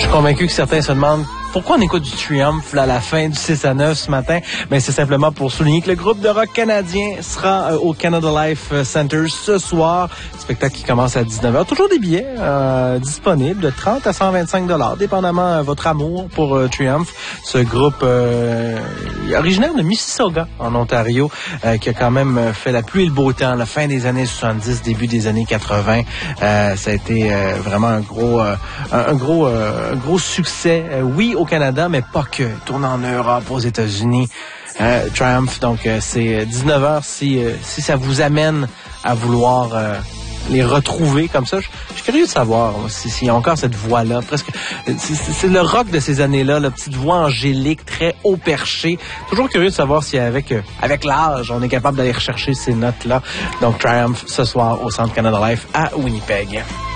Convaincu que certains se demandent pourquoi on écoute du Triumph à la fin du 6-9 ce matin. Mais c'est simplement pour souligner que le groupe de rock canadien sera au Canada Life Center ce soir. Spectacle qui commence à 19h. Toujours des billets disponibles de 30 à 125 $, dépendamment votre amour pour Triumph. Ce groupe originaire de Mississauga, en Ontario, qui a quand même fait la pluie et le beau temps, la fin des années 70, début des années 80. Ça a été vraiment un gros succès. Oui, au Canada, mais pas que. Tournant en Europe, aux États-Unis. Triumph, donc c'est 19h si ça vous amène à vouloir les retrouver comme ça. Je suis curieux de savoir s'il y a encore cette voix-là. Presque, c'est le rock de ces années-là, la petite voix angélique, très haut perché. Toujours curieux de savoir si avec l'âge, on est capable d'aller rechercher ces notes-là. Donc Triumph ce soir au Centre Canada Life à Winnipeg.